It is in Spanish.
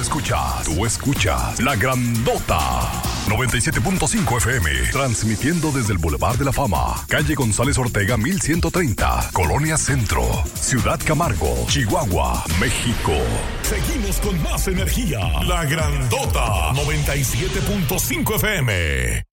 escuchas La Grandota 97.5 FM, transmitiendo desde el Boulevard de la Fama, calle González Ortega 1130, Colonia Centro, Ciudad Camargo, Chihuahua, México. Seguimos con más energía. La Grandota 97.5 FM.